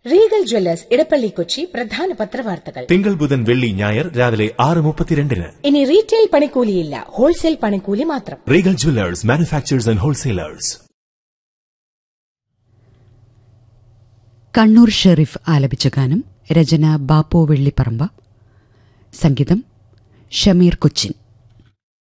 Regal Jewellers Edappally Kochi പ്രധാന പത്രവാർത്തകൾ തിങ്കൾ ബുധൻ വെള്ളി ഞായർ രാവിലെ 6:32. ഇനി റീറ്റെയിൽ പണിക്കൂലിയില്ല, ഹോൾസെയിൽ പണിക്കൂലി മാത്രം. Regal Jewellers, manufacturers and wholesalers. Kannur Sharif ആലപിച്ച ഗാനം. രചന ബാപ്പു വെള്ളിപ്പറമ്പ. സംഗീതം ഷമീർ കൊച്ചിൻ.